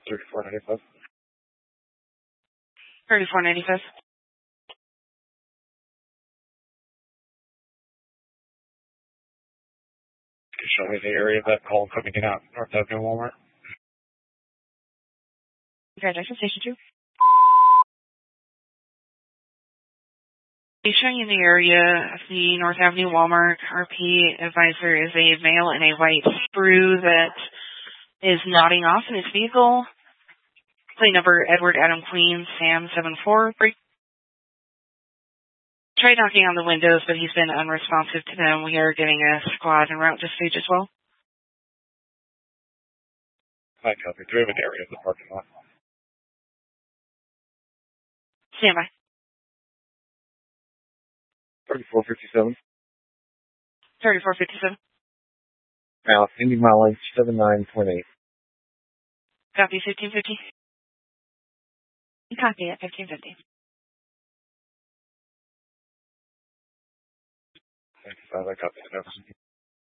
3495. 3495. Can you show me the area of that call coming in out North Avenue Walmart? Transaction Station 2. He's showing you the area of the North Avenue Walmart. RP advisor is a male in a white sprue that is nodding off in his vehicle. Plate number Edward Adam Queen Sam 74. Tried knocking on the windows, but he's been unresponsive to them. We are getting a squad en route to stage as well. Hi, copy. Do we have an area of the parking lot? Stand by. 3457. 3457. Now, Indy mileage 79.8. Copy 1550. Copy at 1550. 95, I copy.